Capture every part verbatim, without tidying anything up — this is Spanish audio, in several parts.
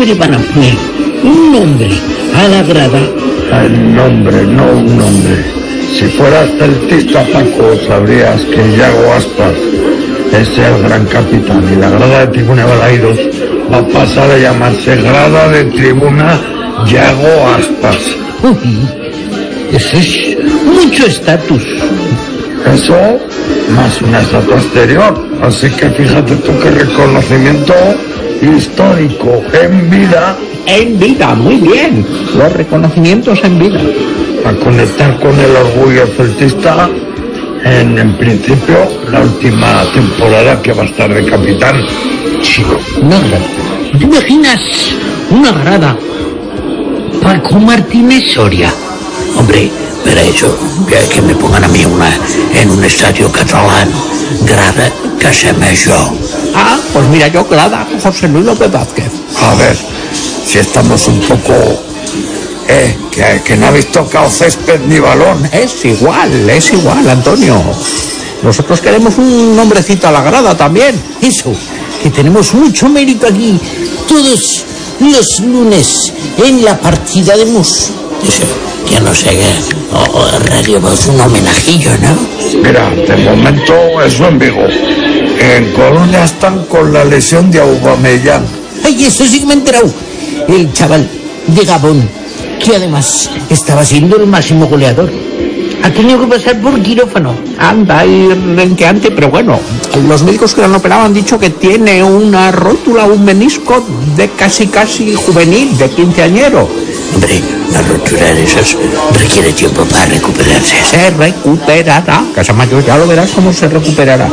le van a poner un nombre a la grada? El nombre, no un nombre. Si fueras celtista, Paco, sabrías que Yago Aspas es el gran capitán y la grada de Tribuna de Balaidos va a pasar a llamarse Grada de Tribuna Yago Aspas. Uy, eso es mucho estatus. Eso más una estatua exterior. Así que fíjate tú qué reconocimiento histórico en vida. En vida, muy bien. Los reconocimientos en vida. A conectar con el orgullo celtista en, en principio, la última temporada que va a estar de capitán. Chico, una grada. ¿Te imaginas una grada? Paco Martínez Soria. Hombre, para eso, que, que me pongan a mí una, en un estadio catalán, grada Casa Major. Ah, pues mira, yo grada José Luis López Vázquez. A ver, si estamos un poco... Eh, que, que no habéis tocado césped ni balón. Es igual, es igual, Antonio. Nosotros queremos un nombrecito a la grada también. Eso, que tenemos mucho mérito aquí, todos los lunes, en la partida de mus. Eso, que no sé qué, o, o Radio Voz, un homenajillo, ¿no? Mira, de momento eso en Vigo. En Coruña están con la lesión de Aubameyang. Ay, eso sí que me he enterado. El chaval de Gabón, que además estaba siendo el máximo goleador, ha tenido que pasar por quirófano. Anda, y renqueante, pero bueno, los médicos que lo han operado han dicho que tiene una rótula, un menisco de casi casi juvenil, de quinceañero. Hombre, la rotura de esas requiere tiempo para recuperarse. Se recuperará. Casa Mayor, ya lo verás cómo se recuperará.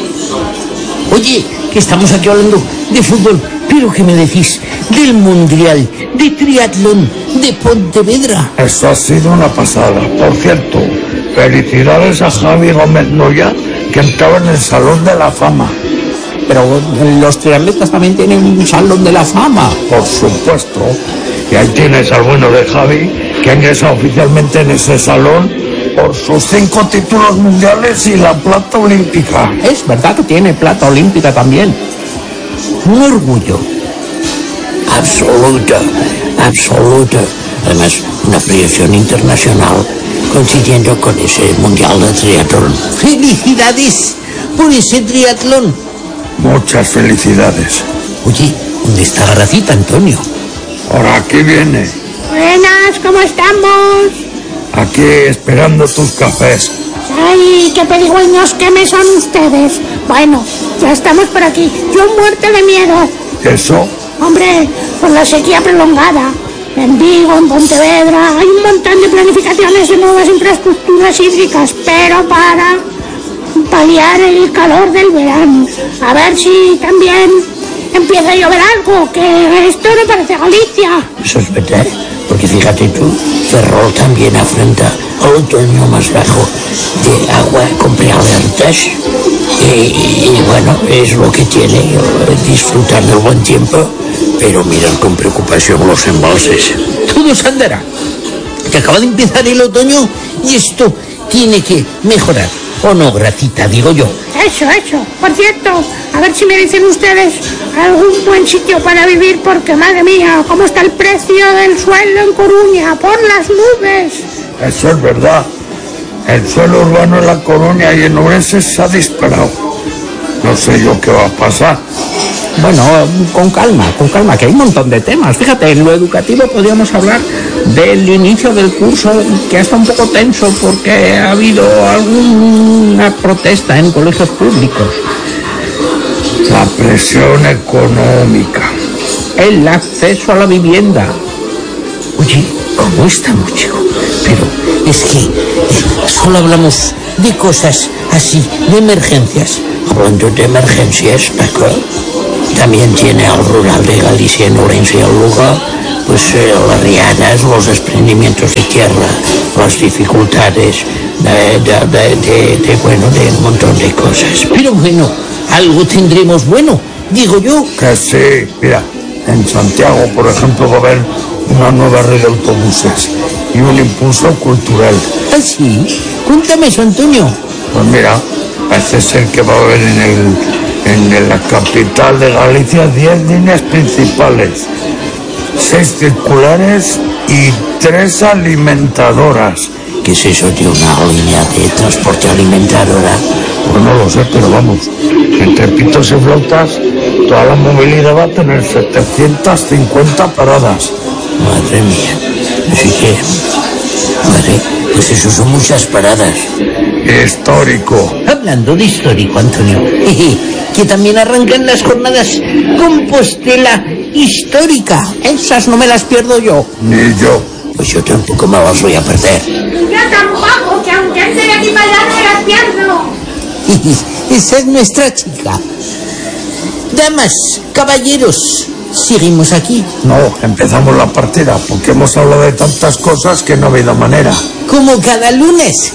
Oye, que estamos aquí hablando de fútbol, pero ¿qué me decís del Mundial de Triatlón de Pontevedra? Eso ha sido una pasada. Por cierto, felicidades a Javi Gómez Noya, que entraba en el Salón de la Fama. Pero los triatletas también tienen un Salón de la Fama. Por supuesto. Y ahí tienes al bueno de Javi, que ha ingresado oficialmente en ese salón por sus cinco títulos mundiales y la plata olímpica. Es verdad que tiene plata olímpica también. Un orgullo. Absoluto, absoluto. Además, una proyección internacional coincidiendo con ese mundial de triatlón. ¡Felicidades por ese triatlón! Muchas felicidades. Oye, ¿dónde está Garracita, Antonio? Ahora aquí viene. Buenas, ¿cómo estamos? Aquí esperando tus cafés. Ay, qué pedigüeños que me son ustedes. Bueno, ya estamos por aquí. Yo muerto de miedo. ¿Eso? Hombre, por la sequía prolongada. En Vigo, en Pontevedra, hay un montón de planificaciones de nuevas infraestructuras hídricas, pero para paliar el calor del verano. A ver si también empieza a llover algo, que esto no parece Galicia. Eso es verdad, porque fíjate tú, Ferrol también afronta el otoño más bajo de agua con prealertas. Y, y, y bueno, es lo que tiene, disfrutar del buen tiempo, pero miran con preocupación los embalses. Todo se andará, que acaba de empezar el otoño y esto tiene que mejorar. ¿O no, Gracita, digo yo? Eso, eso. Por cierto, a ver si me dicen ustedes algún buen sitio para vivir, porque madre mía, cómo está el precio del suelo en Coruña, por las nubes. Eso es verdad. El suelo urbano en La Coruña y en Ourense se ha disparado. No sé yo qué va a pasar. Bueno, con calma, con calma, que hay un montón de temas. Fíjate, en lo educativo podríamos hablar del inicio del curso, que está un poco tenso porque ha habido alguna protesta en colegios públicos. La presión económica. El acceso a la vivienda. Oye, ¿cómo estamos, chico? Pero es que eh, solo hablamos de cosas así, de emergencias. Hablando de emergencias, Paco, también tiene al rural de Galicia, en Ourense y el Lugo, pues eh, las riadas, los desprendimientos de tierra, las dificultades de, de, de, de, de, bueno, de un montón de cosas. Pero bueno, algo tendremos bueno, digo yo. Que sí, mira, en Santiago, por ejemplo, va a haber una nueva red de autobuses y un impulso cultural. ¿Ah, sí? Cuéntame eso, Antonio. Pues mira, parece ser que va a haber en el en la capital de Galicia diez líneas principales seis circulares y tres alimentadoras. ¿Qué es eso de una línea de transporte alimentadora? Pues no lo sé, pero vamos, entre pitos y flautas, toda la movilidad va a tener setecientas cincuenta paradas. Madre mía, así que... Madre, pues eso son muchas paradas. Histórico. Hablando de histórico, Antonio, que también arrancan las jornadas Compostela Histórica. Esas no me las pierdo yo. Ni yo. Pues yo tampoco me las voy a perder. Yo tampoco, que aunque esté de aquí para allá no las pierdo. Esa es nuestra chica. Damas, caballeros, ¿seguimos aquí? No, empezamos la partida, porque hemos hablado de tantas cosas que no ha habido manera. Como cada lunes.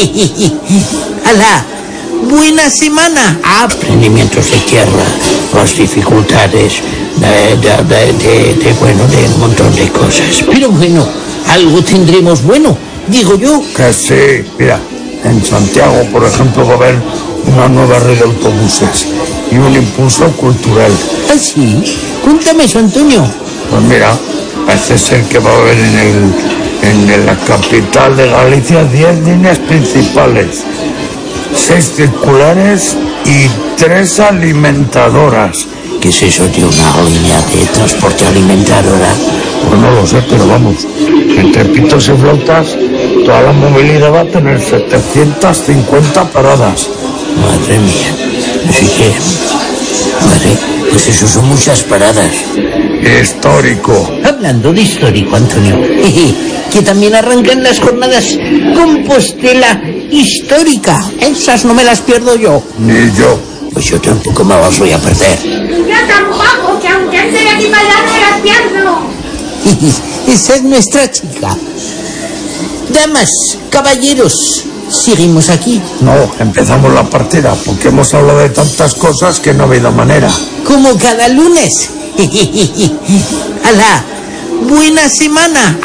¡Hala! ¡Buena semana! Aprendimientos de tierra, las dificultades, de, de, de, de, de, bueno, de un montón de cosas. Pero bueno, algo tendremos bueno, digo yo. Que sí, mira, en Santiago, por ejemplo, va a haber una nueva red de autobuses y un impulso cultural. ¿Ah, sí? Cuéntame eso, Antonio. Pues mira, parece ser que va a haber en, el, en la capital de Galicia diez líneas principales, seis circulares y tres alimentadoras. ¿Qué es eso de una línea de transporte alimentadora? Pues no lo sé, pero vamos, entre pitos y flautas, toda la movilidad va a tener setecientas cincuenta paradas. Madre mía, así que... Madre, pues eso son muchas paradas. Histórico. Hablando de histórico, Antonio, que también arrancan las jornadas Compostela Histórica. Esas no me las pierdo yo. Ni yo. Pues yo tampoco me las voy a perder. Yo tampoco, que aunque esté de aquí para allá no las pierdo. Esa es nuestra chica. Damas, caballeros, ¿seguimos aquí? No, empezamos la partida, porque hemos hablado de tantas cosas que no ha habido manera. Como cada lunes. ¡Hala! ¡Buena semana!